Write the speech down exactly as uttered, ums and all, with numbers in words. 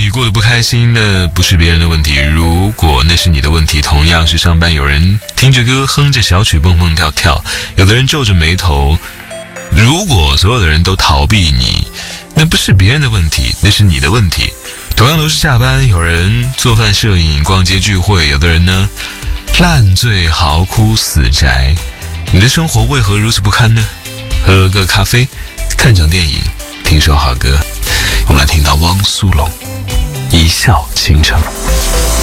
你过得不开心，那不是别人的问题。如果那是你的问题，同样是上班有人听着歌哼着小曲蹦蹦跳跳，有的人皱着眉头。如果所有的人都逃避你，那不是别人的问题，那是你的问题。同样都是下班，有人做饭摄影逛街聚会，有的人呢烂醉嚎哭死宅。你的生活为何如此不堪呢？喝个咖啡，看场电影，听首好歌。我们来听到汪苏泷一笑倾城。